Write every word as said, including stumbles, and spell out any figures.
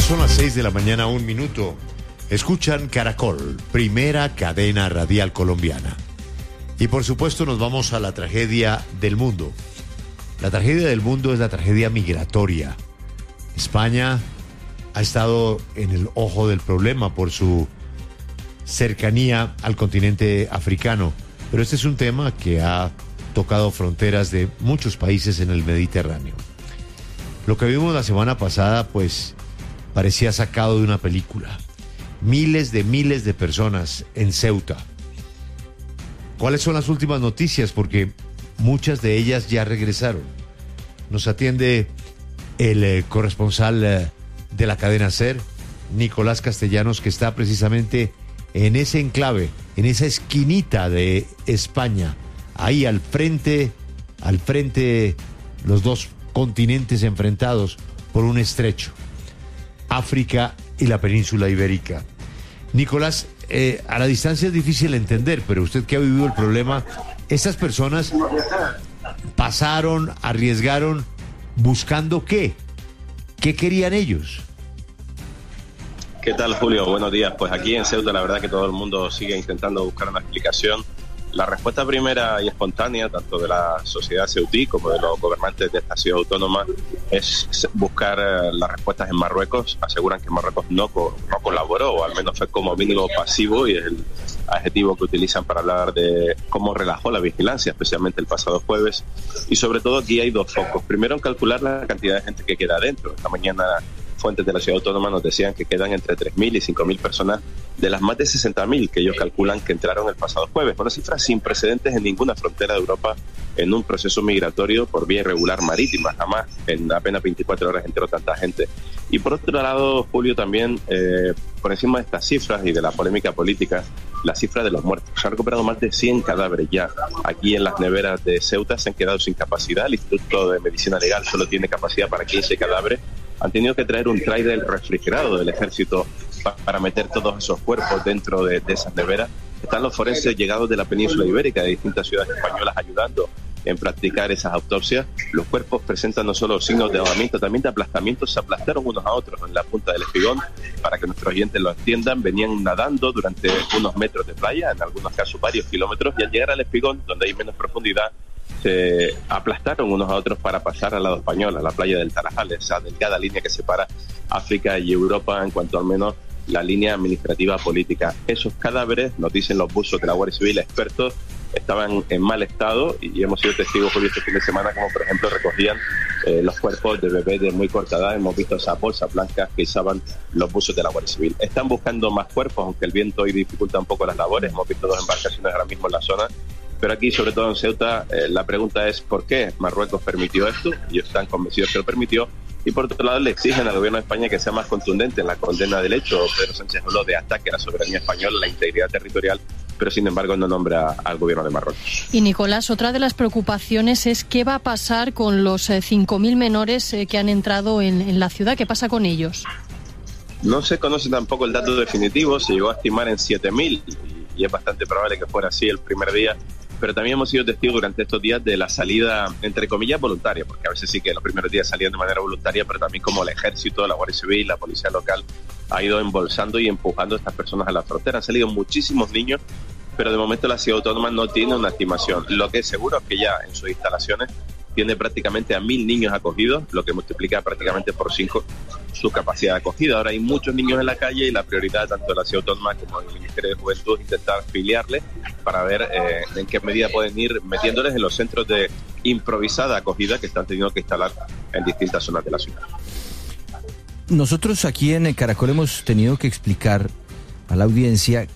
Son las seis de la mañana, un minuto. Escuchan Caracol, primera cadena radial colombiana. Y por supuesto nos vamos a la tragedia del mundo. La tragedia del mundo es la tragedia migratoria. España ha estado en el ojo del problema por su cercanía al continente africano. Pero este es un tema que ha tocado fronteras de muchos países en el Mediterráneo. Lo que vimos la semana pasada, pues, parecía sacado de una película. Miles de miles de personas en Ceuta. ¿Cuáles son las últimas noticias? Porque muchas de ellas ya regresaron. Nos atiende el eh, corresponsal eh, de la cadena SER, Nicolás Castellanos, que está precisamente en ese enclave, en esa esquinita de España, ahí al frente, al frente, los dos continentes enfrentados por un estrecho. África y la península ibérica. Nicolás, eh, a la distancia es difícil entender, pero usted que ha vivido el problema, estas personas pasaron, arriesgaron, buscando ¿qué? ¿Qué querían ellos? ¿Qué tal, Julio? Buenos días. Pues aquí en Ceuta la verdad que todo el mundo sigue intentando buscar una explicación. La respuesta primera y espontánea, tanto de la sociedad ceutí como de los gobernantes de esta ciudad autónoma, es buscar las respuestas en Marruecos. Aseguran que Marruecos no, co- no colaboró, o al menos fue como mínimo pasivo, y es el adjetivo que utilizan para hablar de cómo relajó la vigilancia, especialmente el pasado jueves. Y sobre todo aquí hay dos focos. Primero, en calcular la cantidad de gente que queda adentro. Esta mañana fuentes de la ciudad autónoma nos decían que quedan entre tres mil y cinco mil personas de las más de sesenta mil que ellos calculan que entraron el pasado jueves. Una cifra sin precedentes en ninguna frontera de Europa en un proceso migratorio por vía irregular marítima. Jamás en apenas veinticuatro horas entró tanta gente. Y por otro lado, Julio, también eh, por encima de estas cifras y de la polémica política, la cifra de los muertos. Se han recuperado más de cien cadáveres ya. Aquí en las neveras de Ceuta se han quedado sin capacidad. El Instituto de Medicina Legal solo tiene capacidad para quince cadáveres. Han tenido que traer un tráiler refrigerado del ejército pa- para meter todos esos cuerpos dentro de, de esas neveras. Están los forenses llegados de la península ibérica, de distintas ciudades españolas, ayudando en practicar esas autopsias. Los cuerpos presentan no solo signos de ahogamiento, también de aplastamiento. Se aplastaron unos a otros en la punta del espigón. Para que nuestros oyentes lo entiendan, venían nadando durante unos metros de playa, en algunos casos varios kilómetros, y al llegar al espigón, donde hay menos profundidad, se aplastaron unos a otros para pasar al lado español, a la playa del Tarajal, esa delgada línea que separa África y Europa en cuanto al menos la línea administrativa política. Esos cadáveres, nos dicen los buzos de la Guardia Civil expertos, estaban en mal estado, y hemos sido testigos, Julio, este fin de semana, como por ejemplo recogían eh, los cuerpos de bebés de muy corta edad. Hemos visto esas bolsas blancas que usaban los buzos de la Guardia Civil. Están buscando más cuerpos, aunque el viento hoy dificulta un poco las labores. Hemos visto dos embarcaciones ahora mismo en la zona. Pero aquí, sobre todo en Ceuta, eh, la pregunta es ¿por qué Marruecos permitió esto? Ellos están convencidos que lo permitió. Y por otro lado, le exigen al gobierno de España que sea más contundente en la condena del hecho. Pedro Sánchez habló de ataque a la soberanía española, la integridad territorial, pero sin embargo no nombra al gobierno de Marruecos. Y Nicolás, otra de las preocupaciones es qué va a pasar con los eh, cinco mil menores eh, que han entrado en, en la ciudad. ¿Qué pasa con ellos? No se conoce tampoco el dato definitivo. Se llegó a estimar en siete mil y, y es bastante probable que fuera así el primer día. Pero también hemos sido testigos durante estos días de la salida, entre comillas, voluntaria, porque a veces sí que los primeros días salían de manera voluntaria, pero también como el ejército, la Guardia Civil, la policía local ha ido embolsando y empujando a estas personas a la frontera. Han salido muchísimos niños, pero de momento la ciudad autónoma no tiene una estimación. Lo que es seguro es que ya en sus instalaciones tiene prácticamente a mil niños acogidos, lo que multiplica prácticamente por cinco su capacidad de acogida. Ahora hay muchos niños en la calle y la prioridad tanto de la ciudad autónoma como del Ministerio de Juventud es intentar filiarles para ver eh, en qué medida pueden ir metiéndoles en los centros de improvisada acogida que están teniendo que instalar en distintas zonas de la ciudad. Nosotros aquí en Caracol hemos tenido que explicar a la audiencia